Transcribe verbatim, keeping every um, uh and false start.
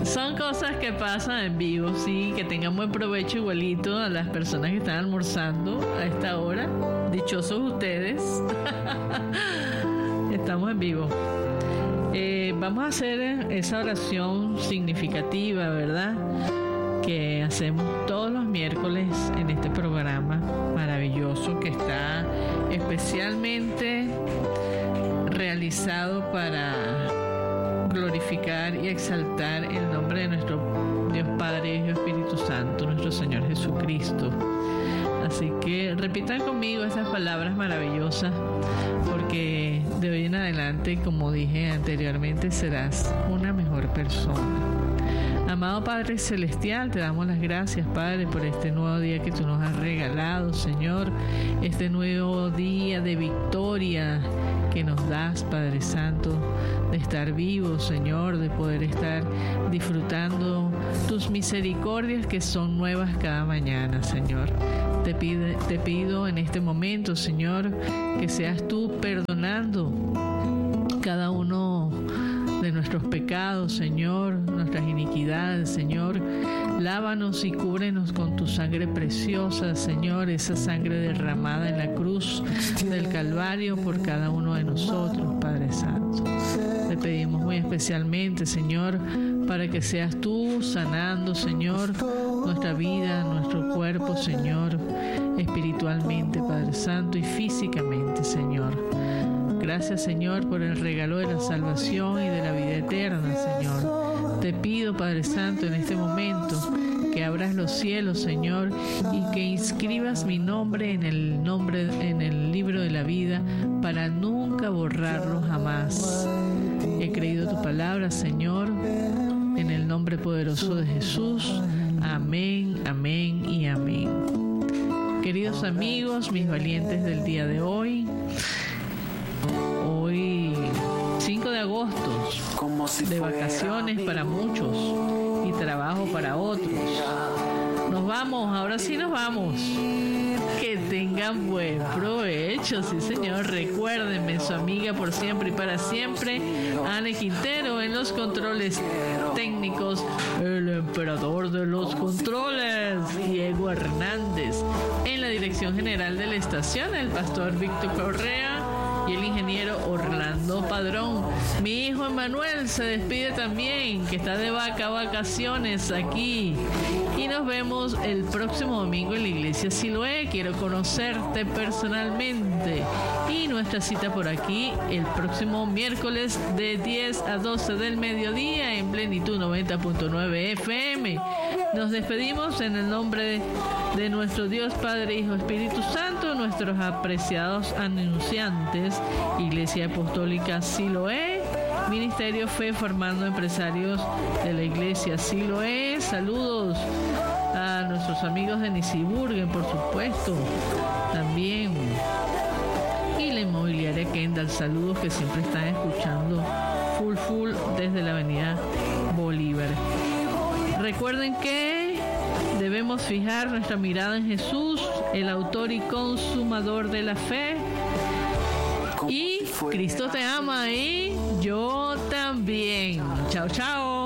Son cosas que pasan en vivo, sí, que tengan buen provecho igualito a las personas que están almorzando a esta hora. Dichosos ustedes. Estamos en vivo. Eh, vamos a hacer esa oración significativa, ¿verdad? Que hacemos todos los miércoles en este programa maravilloso que está especialmente realizado para glorificar y exaltar el nombre de nuestro Dios Padre, Hijo y Espíritu Santo, nuestro Señor Jesucristo. Así que repitan conmigo esas palabras maravillosas, porque de hoy en adelante, como dije anteriormente, serás una mejor persona. Amado Padre Celestial, te damos las gracias, Padre, por este nuevo día que tú nos has regalado, Señor, este nuevo día de victoria que nos das, Padre Santo, de estar vivos, Señor, de poder estar disfrutando tus misericordias que son nuevas cada mañana, Señor. Te pido, te pido en este momento, Señor, que seas tú perdonando cada uno de nuestros pecados, Señor, nuestras iniquidades, Señor. Lávanos y cúbrenos con tu sangre preciosa, Señor, esa sangre derramada en la cruz del Calvario por cada uno de nosotros, Padre Santo. Te pedimos muy especialmente, Señor, para que seas tú sanando, Señor, nuestra vida, nuestro cuerpo, Señor, espiritualmente, Padre Santo, y físicamente, Señor. Gracias, Señor, por el regalo de la salvación y de la vida eterna, Señor. Te pido, Padre Santo, en este momento que abras los cielos, Señor, y que inscribas mi nombre en el nombre en el libro de la vida para nunca borrarlo jamás. He creído tu palabra, Señor, en el nombre poderoso de Jesús. Amén, amén y amén. Queridos amigos, mis valientes del día de hoy, hoy cinco de agosto, de vacaciones para muchos y trabajo para otros. Nos vamos, ahora sí nos vamos. Que tengan buen provecho, sí señor. Recuérdenme, su amiga por siempre y para siempre, Ana Quintero, en los controles técnicos, el emperador de los controles, Diego Hernández, en la dirección general de la estación, el pastor Víctor Correa y el ingeniero Orlando Padrón. Mi hijo Emanuel se despide también, que está de vaca vacaciones aquí. Y nos vemos el próximo domingo en la iglesia Siloé. Quiero conocerte personalmente. Y nuestra cita por aquí el próximo miércoles de diez a doce del mediodía en Plenitud noventa punto nueve F M. Nos despedimos en el nombre de, de nuestro Dios Padre, Hijo, Espíritu Santo, nuestros apreciados anunciantes, Iglesia Apostólica Siloé, Ministerio Fe Formando Empresarios de la Iglesia Siloé. Saludos a nuestros amigos de Nisiburgen, por supuesto, también, y la inmobiliaria Kendall. Saludos, que siempre están escuchando full full desde la avenida Bolívar. Recuerden que debemos fijar nuestra mirada en Jesús, el autor y consumador de la fe. Y Cristo te ama y yo también. Chao, chao.